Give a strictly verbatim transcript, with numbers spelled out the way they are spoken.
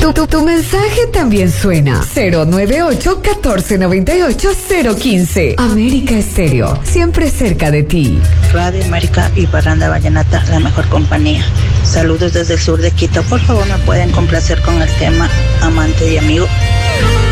Tu, tu, tu mensaje también suena. cero nueve ocho, uno cuatro nueve ocho, cero uno cinco. América Estéreo, siempre cerca de ti. Radio América y Parranda Vallenata, la mejor compañía. Saludos desde el sur de Quito. Por favor, ¿me pueden complacer con el tema Amante y Amigo?